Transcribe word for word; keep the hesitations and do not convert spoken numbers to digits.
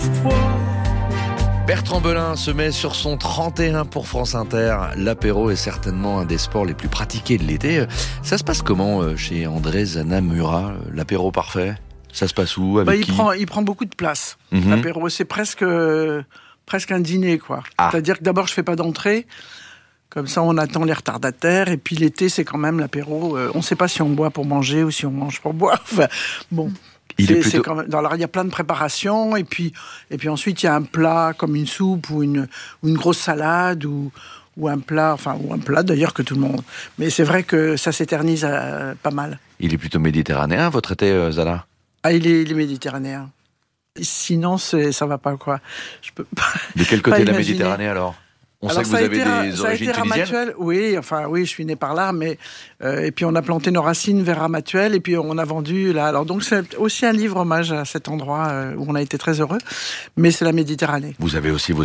Bertrand Belin se met sur son trente et un pour France Inter. L'apéro est certainement un des sports les plus pratiqués de l'été. Ça se passe comment chez André Zanamura, l'apéro parfait ? Ça se passe où ? Avec bah, il, qui prend, il prend beaucoup de place. Mm-hmm. L'apéro, c'est presque, presque un dîner, quoi. Ah. C'est-à-dire que d'abord, je fais pas d'entrée. Comme ça, on attend les retardataires. Et puis l'été, c'est quand même l'apéro. Euh, on ne sait pas si on boit pour manger ou si on mange pour boire. Enfin, bon... Il c'est, est plutôt... c'est quand même... Alors, il y a plein de préparations, et puis, et puis ensuite, il y a un plat comme une soupe ou une, ou une grosse salade, ou, ou un plat, enfin, ou un plat d'ailleurs que tout le monde... Mais c'est vrai que ça s'éternise euh, pas mal. Il est plutôt méditerranéen, votre été, euh, Zala ? Ah, il est, il est méditerranéen. Sinon, c'est, ça va pas, quoi. Je peux pas... De quel côté de la imaginer. Méditerranée, alors ? On Alors, sait que vous avez été, des origines tunisiennes. Oui, enfin oui, je suis né par là, mais euh, et puis on a planté nos racines vers Ramatuelle et puis on a vendu là. Alors donc c'est aussi un livre hommage à cet endroit euh, où on a été très heureux, mais c'est la Méditerranée. Vous avez aussi vos